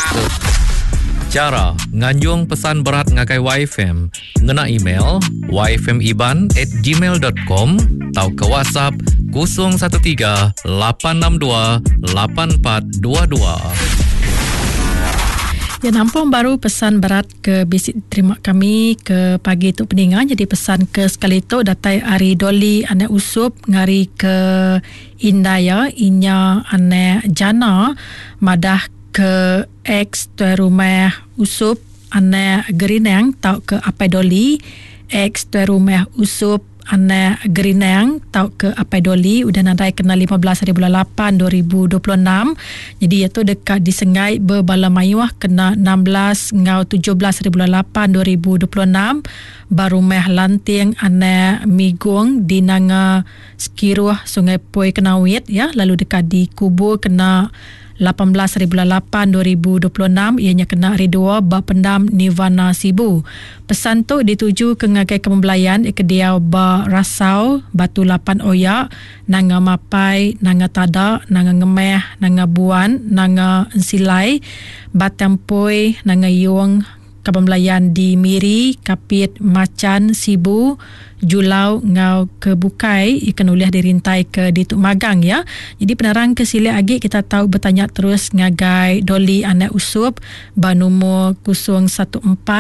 Cara nganjung pesan berat ngakai YFM ngena email yfmiban@gmail.com atau ke WhatsApp 013 862 8422. Ya, nampung baru pesan berat ke bisik terima kami ke pagi tu pendengar. Jadi pesan ke sekali tu datai Ari Doli anak usup ngari ke Indaya inya anak jana madah ke ex tuai rumah usup anak Gerinang tau ke Apai Doli, ex tuai rumah usup anak Gerinang tau ke Apai Doli udah nadai kena 15 hari bulan 8 2026. Jadi iaitu dekat disengai berbala mayuah kena 16 ngau 17 hari bulan 8 2026. Baru meh lanting anak Migung di nanga Sekiruh Sungai Poi Kenawit ya, lalu dekat di Kubur kena 18 hari bulan 8 2026 ianya kena hari 2 ba pendam Nirvana Sibu. Pesan tu dituju ke ngagai kembelayan ikediau ba Rasau Batu 8 Oyak nanga Mapai nanga Tada nanga Ngemeh nanga Buan nanga Ensilai Batampoi nanga Yung kembelayan di Miri Kapit Macan Sibu Julau ngau ke Bukai ikan uliah dirintai ke Dituk Magang ya. Jadi penerang ke sila agi kita tahu bertanya terus ngagai Doli anak usup ba nombor 014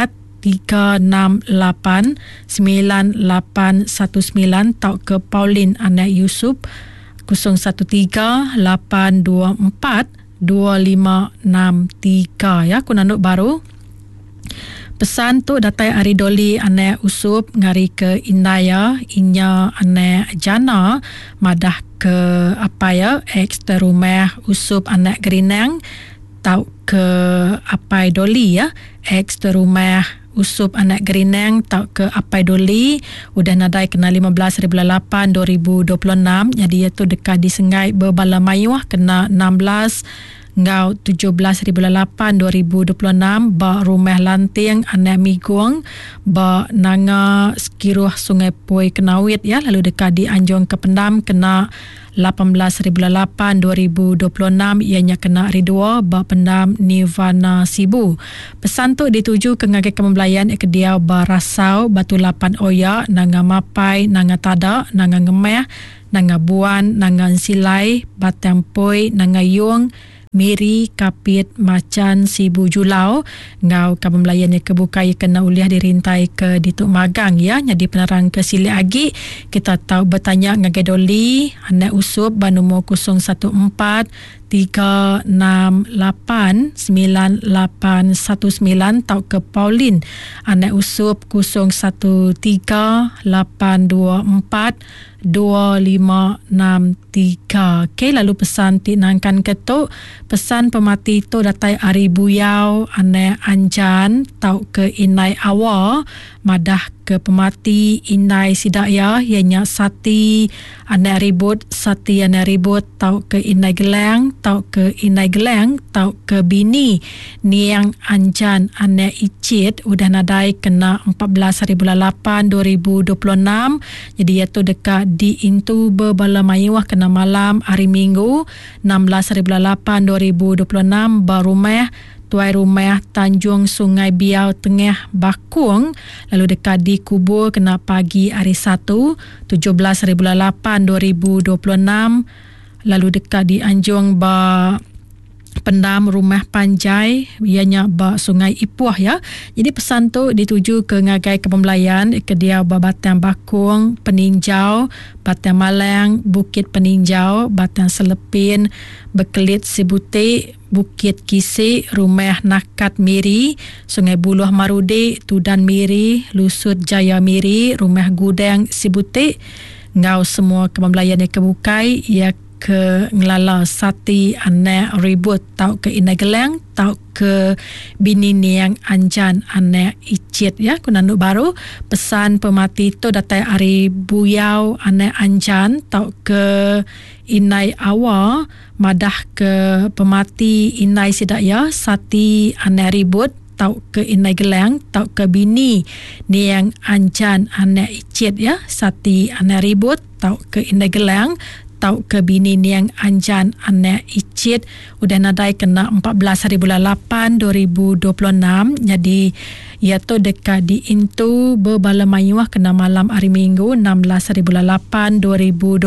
368 9819 tau ke Pauline anak Yusuf 013 824 2563 ya kunanduk baru. Pesan tu datai Ari Doli anak usup ngari ke Indaya inya anak jana madah ke apa ya ex rumah usup anak Gerinang tau ke Apai Doli ya, ex rumah usup anak Gerinang tau ke Apai Doli udah nadai kena 15 hari bulan 8 2026. Jadi iaitu dekat disengai berbala mayuah kena 16 ngau 17 hari bulan 8 2026 ba rumah lanting anak Migung ba nanga Sekiruh Sungai Poi Kenawit ya, lalu dekat di Anjong Kependam kena 18 hari bulan 8 2026 ianya kena hari 2 ba pendam Nirvana Sibu. Pesan tu dituju ke ngagai kembelayan ikediau ba Rasau Batu 8 Oyak nanga Mapai nanga Tada nanga Ngemeh nanga Buan nanga Ensilai Batampoi nanga Yung Miri Kapit Macan Sibu Julau ngau kabel melayan ke Bukai kena uliah dirintai ke Dituk Magang ya. Jadi penerang ke sili agi kita tahu bertanya ngagai Doli anak usup ba nombor 014 368 9819 tau ke Pauline anak usup 013 824 2563. Okay, lalu pesan tinangkan ketuk pesan pemati tu datai Ari Buyau anak Anjan tau ke Inai Awa madah ke pemati Inai Sidaya ianya Sati anak ribut Sati anak ribut tau ke Inai Gelang tau ke Inai Gelang tau ke bini Niang Anjan anak Icit udah nadai kena 14 hari bulan 8 2026. Jadi iaitu dekat di Intu berbala mayuah kena malam hari Minggu 16 hari bulan 8 2026 baru meh tuai rumah Tanjung Sungai Biau Tengah Bakung, lalu dekat di Kubur kena pagi hari 1 17 hari bulan 8 2026, lalu dekat di Anjung ba pendam Rumah Panjai ianya ba Sungai Ipuah ya. Jadi pesan tu dituju ke ngagai kepembelayan ke dia ba Batang Bakung Peninjau, Batang Malang Bukit Peninjau, Batang Selepin Bekelit Sibutik, Bukit Kisik, Rumah Nakat Miri, Sungai Buluh Marudik, Tudan Miri, Lusut Jaya Miri, Rumah Gudang Sibutik. Ngau semua kepembelayan yang kebukai ia ke ngelala Sati anak ribut tau ke Inai Gelang tau ke bini Niang Anjan anak Icit ya. Kunanduk baru pesan pemati tu datai Ari Buyau anak Anjan tau ke Inai Awa madah ke pemati Inai Sidaya Sati anak ribut tau ke Inai Gelang tau ke bini Niang Anjan anak Icit ya. Sati anak ribut tau ke Inai Gelang tau ke bini niang anjan anak icit udah nadai kena 14 hari bulan 8 2026. Jadi ia tu dekat di Intu Berbala Mayuah kena malam hari Minggu 16 hari bulan 8 2026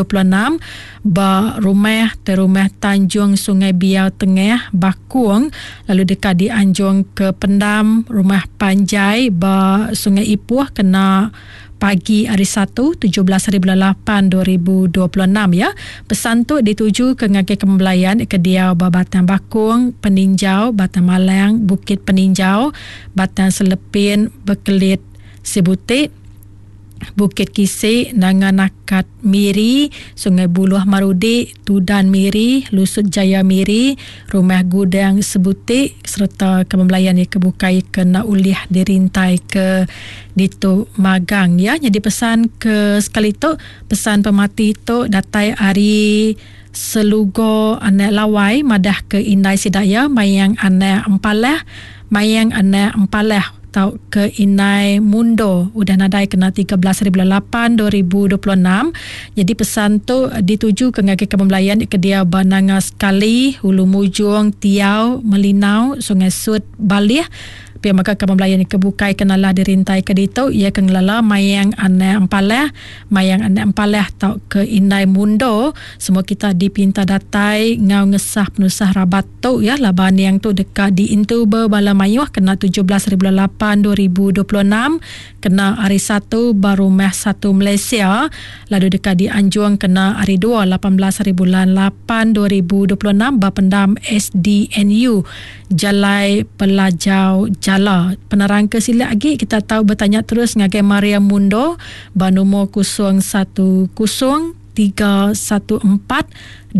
ba rumah terumah Tanjung Sungai Biau Tengah Bakung, lalu dekat di Anjung ke Pendam rumah Panjai ba Sungai Ipuh kena pagi hari 1 17 hari bulan 8 2026 ya. Pesan tu dituju ke Ngagai Kembelayan ke Diau Batang Bakung, Peninjau, Batang Malang, Bukit Peninjau, Batang Selepin, Bekelit Sibutik, Bukit Kisik, Nanganakat Miri, Sungai Buluh Marudi, Tudan Miri, Lusut Jaya Miri, Rumah Gudang Sebutik serta Kembelayan yang kebukai kena ulih dirintai ke Ditu Magang ya. Jadi pesan ke sekali tu, pesan pemati tu datai hari Selugo anak lawai madah ke Inai Sidaya mayang anak empalah, mayang anak empalah tau ke Inai Mundo udah nadai kena 13 hari bulan 8 2026. Jadi pesan tu dituju ke Ngagai Kembelayan ke dia Bananga Sekali, Hulu Mujung, Tiau, Melinau, Sungai Sud, Balih. Pihak maka Kembelayan kebukai kenalah dirintai ke ditu ia kengelala mayang anak empalah, mayang anak empalah tau ke Inai Mundo. Semua kita dipinta datai ngau ngesah penusah rabat tu ya. Laban yang tu dekat di Intu Berbala Mayuah kena 17 hari bulan 8 2026, kena hari 1 baru Meh 1 Malaysia. Lalu dekat di Anjuang kena hari 2 18 hari bulan 8 2026 Bapendam SDNU Jalai Pelajau Jala. Penerang ke sila lagi kita tahu bertanya terus Ngagai Maria Mundo Banumo 010 314 2488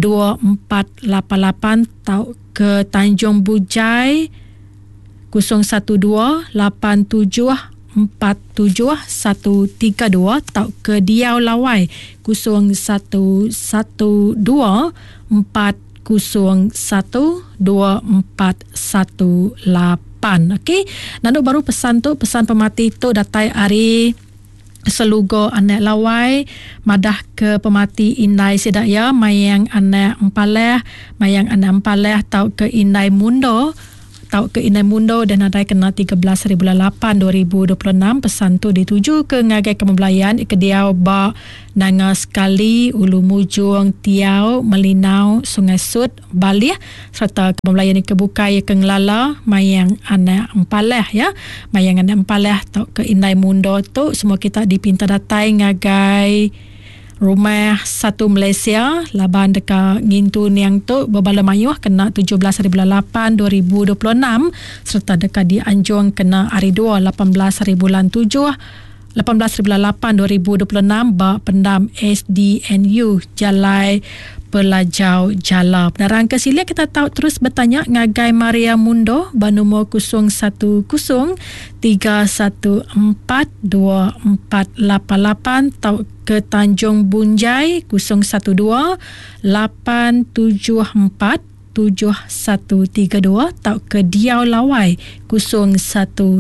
tau ke Tanjung Bujai 012 87 47132 tau ke Diau Lawai 0112 4012418. Okey, nanti baru pesan tu, pesan pemati tu datai hari Selugo anak lawai madah ke pemati Inai Sidaya mayang anak empalah, mayang anak empalah tau ke Inai Mundo, tau ke Inai Mundo dan nadai kena 13 hari bulan 8 2026. Pesan tu dituju ke Ngagai Kembelayan ke Diau Ba Nanga Sekali, Ulu Mujung, Tiau, Melinau, Sungai Sud, Balih serta Kembelayan kebukai ke Ngelala mayang anak empalah ya. Mayang anak empalah tau ke Inai Mundo tu semua kita dipinta datai Ngagai Rumah 1 Malaysia. Laban dekat Ngintu Niang tu Berbala Mayuah kena 17 hari bulan 8 2026 serta dekat di Anjung kena hari 2 18 hari bulan 7 18 hari bulan 8 2026 Bak Pendam SDNU Jalai Pelajau Jala. Penerang ke sila kita tahu terus bertanya Ngagai Maria Mundo Banumo 010 314 2488 tau ke Tanjung Bunjai 012 874 7132 tau ke Diau Lawai 0112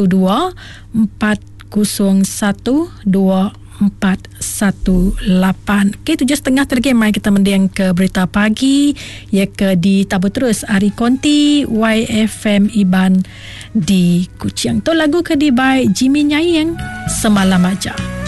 4012418. Okey, 7.30 terlebih mai kita mendiang ke berita pagi ya ke di tabur terus Ari Konti YFM Iban di Kuching. Tu lagu ke di by Jimmy Nyayeng Semalam Aja.